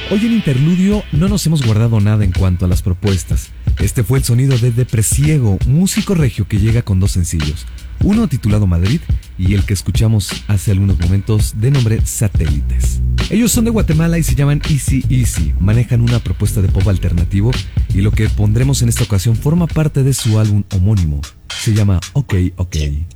Hoy en Interludio no nos hemos guardado nada en cuanto a las propuestas. Este fue el sonido de Depresiego, músico regio que llega con dos sencillos. Uno titulado Madrid y el que escuchamos hace algunos momentos de nombre Satélites. Ellos son de Guatemala y se llaman Easy Easy. Manejan una propuesta de pop alternativo y lo que pondremos en esta ocasión forma parte de su álbum homónimo. Se llama OK OK.